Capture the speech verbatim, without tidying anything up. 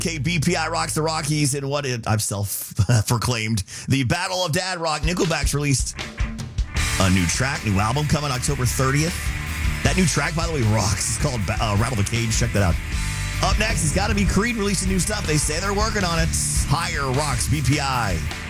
Okay, B P I rocks the Rockies in what it, I've self-proclaimed the Battle of Dad Rock. Nickelback's released a new track, new album coming October thirtieth. That new track, by the way, rocks. It's called uh, Rattle the Cage. Check that out. Up next, it's got to be Creed releasing new stuff. They say they're working on it. Higher rocks B P I.